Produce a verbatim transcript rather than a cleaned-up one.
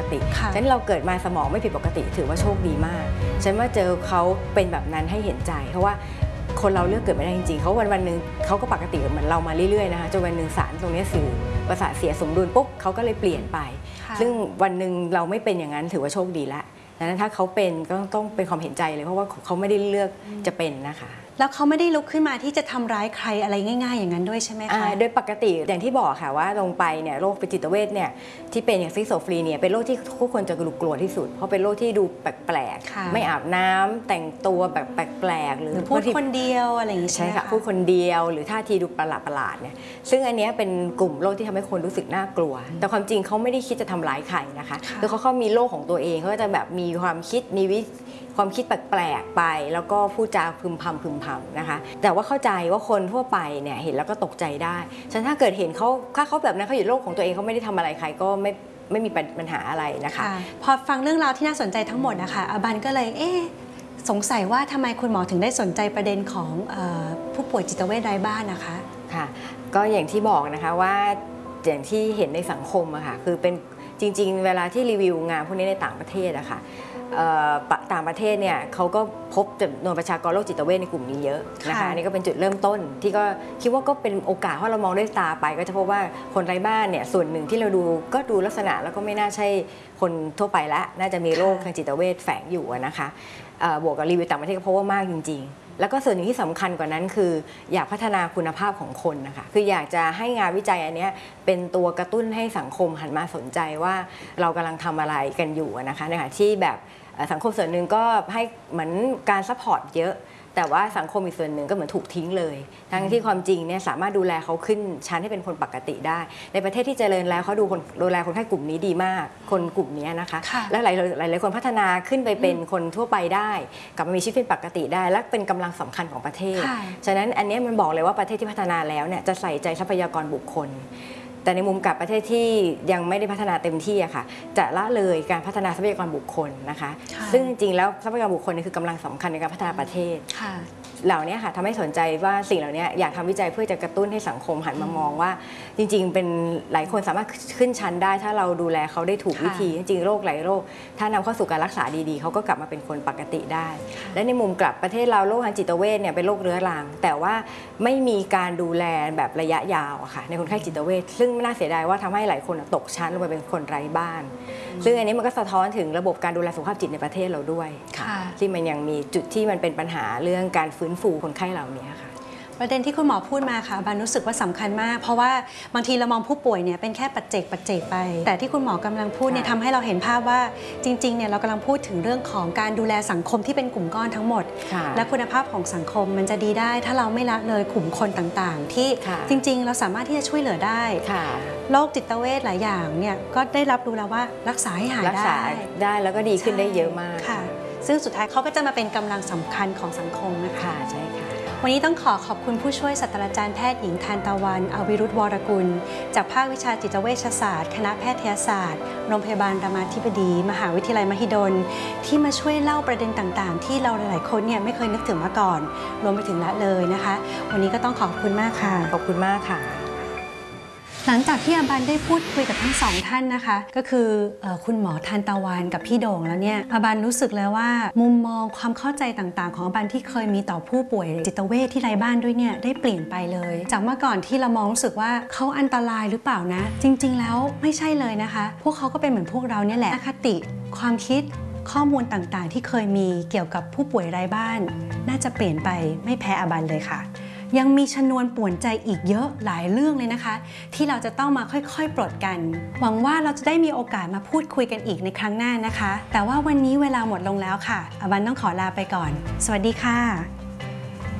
ติฉะนั้นเราเกิดมาสมองไม่ผิดปกติถือว่าโชคดีมากฉันว่าเจอเขาเป็นแบบนั้นให้เห็นใจเพราะว่าคนเราเลือกเกิดไม่ได้จริงๆเขาวันวันหนึ่งเขาก็ปกติเหมือนเรามาเรื่อยๆนะคะจนวันหนึ่งสารตรงนี้สื่อประสาทเสียสมดุลปุ๊บเขาก็เลยเปลี่ยนไปซึ่งวันหนึ่งเราไม่เป็นอย่างนั้นถือว่าโชคดีแล้วดังนั้นถ้าเขาเป็นก็ต้องเป็นความเห็นใจเลยเพราะว่าเขาไม่ได้เลือกจะเป็นนะคะแล้วเขาไม่ได้ลุกขึ้นมาที่จะทำร้ายใครอะไรง่ายๆอย่างนั้นด้วยใช่ไหมคะโดยปกติอย่างที่บอกค่ะว่าลงไปเนี่ยโรคจิตเวชเนี่ยที่เป็นอย่างซิโซฟรีเนี่ยเป็นโรคที่ทุกคนจะกลัวที่สุดเพราะเป็นโรคที่ดูแปลกๆไม่อาบน้ำแต่งตัวแบบแปลกๆหรือพูดคนเดียวอะไรอย่างนี้ใช่ไหมคะพูดคนเดียวหรือท่าทีดูประหลาดๆเนี่ยซึ่งอันนี้เป็นกลุ่มโรคที่ทำให้คนรู้สึกน่ากลัวแต่ความจริงเขาไม่ได้คิดจะทำร้ายใครนะคะคือเขาเขามีโรคของตัวเองเขาก็จะแบบมีความคิดมีวิความคิดแปลกๆไปแล้วก็พูดจาพึมพำพึมพำนะคะแต่ว่าเข้าใจว่าคนทั่วไปเนี่ยเห็นแล้วก็ตกใจได้ฉะนั้นถ้าเกิดเห็นเขาถ้าเขาแบบนั้นเขาอยู่โลกของตัวเองเขาไม่ได้ทำอะไรใครก็ไม่ไม่มีปัญหาอะไรนะคะพอฟังเรื่องราวที่น่าสนใจทั้งหมดนะคะอบันก็เลยเอ๊ะสงสัยว่าทำไมคุณหมอถึงได้สนใจประเด็นของผู้ป่วยจิตเวชไร้บ้านนะคะค่ะก็อย่างที่บอกนะคะว่าอย่างที่เห็นในสังคมอะค่ะคือเป็นจริงๆเวลาที่รีวิวงานพวกนี้ในต่างประเทศอะค่ะต่างประเทศเนี่ยเขาก็พบจำนวนประชากรโรคจิตเวชในกลุ่มนี้เยอะนะคะอันนี้ก็เป็นจุดเริ่มต้นที่ก็คิดว่าก็เป็นโอกาสเพราะเรามองด้วยตาไปก็จะพบว่าคนไร้บ้านเนี่ยส่วนหนึ่งที่เราดูก็ดูลักษณะแล้วก็ไม่น่าใช่คนทั่วไปละน่าจะมีโรคทางจิตเวชแฝงอยู่นะคะบวกกับรีวิวต่างประเทศก็พบว่ามากจริงๆแล้วก็ส่วนหนึ่งที่สำคัญกว่านั้นคืออยากพัฒนาคุณภาพของคนนะคะคืออยากจะให้งานวิจัยอันนี้เป็นตัวกระตุ้นให้สังคมหันมาสนใจว่าเรากำลังทำอะไรกันอยู่นะคะในขณะที่แบบสังคมส่วนหนึ่งก็ให้เหมือนการซัพพอร์ตเยอะแต่ว่าสังคมอีกส่วนหนึ่งก็เหมือนถูกทิ้งเลยทั้งที่ความจริงเนี่ยสามารถดูแลเขาขึ้นชั้นให้เป็นคนปกติได้ในประเทศที่เจริญแล้วเขาดูคนดูแลคนไข้กลุ่มนี้ดีมากคนกลุ่มนี้นะคะและหลายหลายหลายคนพัฒนาขึ้นไปเป็นคนทั่วไปได้กลับมามีชีวิตเป็นปกติได้และเป็นกำลังสำคัญของประเทศฉะนั้นอันนี้มันบอกเลยว่าประเทศที่พัฒนาแล้วเนี่ยจะใส่ใจทรัพยากรบุคคลแต่ในมุมกับประเทศที่ยังไม่ได้พัฒนาเต็มที่อะค่ะจะละเลยการพัฒนาทรัพยากรบุคคลนะคะซึ่งจริงๆแล้วทรัพยากรบุคคลนี่คือกำลังสำคัญในการพัฒนาประเทศเหล่านี้ค่ะทำให้สนใจว่าสิ่งเหล่านี้อยากทำวิจัยเพื่อจะกระตุ้นให้สังคมหันมามองว่าจริงๆเป็นหลายคนสามารถขึ้นชั้นได้ถ้าเราดูแลเขาได้ถูกวิธีจริงๆโรคหลายโรคถ้านำเข้าสู่การรักษาดีๆเขาก็กลับมาเป็นคนปกติได้และในมุมกลับประเทศเราโรคทางจิตเวชเนี่ยเป็นโรคเรื้อรังแต่ว่าไม่มีการดูแลแบบระยะยาวอะค่ะในคนไข้จิตเวชซึ่งน่าเสียดายว่าทำให้หลายคนตกชั้นลงไปเป็นคนไร้บ้านซึ่งอันนี้มันก็สะท้อนถึงระบบการดูแลสุขภาพจิตในประเทศเราด้วยที่มันยังมีจุดที่มันเป็นปัญหาเรื่องการฟื้นฟูคนไข้เหล่านี้ค่ะประเด็นที่คุณหมอพูดมาค่ะบันรู้สึกว่าสำคัญมากเพราะว่าบางทีเรามองผู้ป่วยเนี่ยเป็นแค่ปัจเจกปัจเจกไปแต่ที่คุณหมอกำลังพูดเนี่ยทำให้เราเห็นภาพว่าจริงๆเนี่ยเรากำลังพูดถึงเรื่องของการดูแลสังคมที่เป็นกลุ่มก้อนทั้งหมดและคุณภาพของสังคมมันจะดีได้ถ้าเราไม่ละเลยกลุ่มคนต่างๆที่จริงๆเราสามารถที่จะช่วยเหลือได้โรคจิตเวชหลายอย่างเนี่ยก็ได้รับรู้แล้วว่ารักษาให้หายได้ได้แล้วก็ดีขึ้นได้เยอะมากค่ะซึ่งสุดท้ายเขาก็จะมาเป็นกำลังสำคัญของสังคมนะคะใช่ค่ะวันนี้ต้องขอขอบคุณผู้ช่วยศาสตราจารย์แพทย์หญิงทานตะวันอวิรุธวรกุลจากภาควิชาจิตเวชศาสตร์คณะแพทยศาสตร์โรงพยาบาลรามาธิบดีมหาวิทยาลัยมหิดลที่มาช่วยเล่าประเด็นต่างๆที่เราหลายๆคนเนี่ยไม่เคยนึกถึงมาก่อนรวมไปถึงละเลยนะคะวันนี้ก็ต้องขอบคุณมากค่ะขอบคุณมากค่ะหลังจากที่อบันได้พูดคุยกับทั้งสองท่านนะคะก็คือคุณหมอทานตะวันกับพี่โด่งแล้วเนี่ยอบันรู้สึกแล้วว่ามุมมองความเข้าใจต่างๆของอบันที่เคยมีต่อผู้ป่วยจิตเวชที่ไร้บ้านด้วยเนี่ยได้เปลี่ยนไปเลยจากเมื่อก่อนที่เรามองรู้สึกว่าเขาอันตรายหรือเปล่านะจริงๆแล้วไม่ใช่เลยนะคะพวกเขาก็เป็นเหมือนพวกเราเนี่ยแหละอคติความคิดข้อมูลต่างๆที่เคยมีเกี่ยวกับผู้ป่วยไร้บ้านน่าจะเปลี่ยนไปไม่แพ้อบันเลยค่ะยังมีชนวนป่วนใจอีกเยอะหลายเรื่องเลยนะคะที่เราจะต้องมาค่อยๆปลดกันหวังว่าเราจะได้มีโอกาสมาพูดคุยกันอีกในครั้งหน้านะคะแต่ว่าวันนี้เวลาหมดลงแล้วค่ะอบันต้องขอลาไปก่อนสวัสดีค่ะ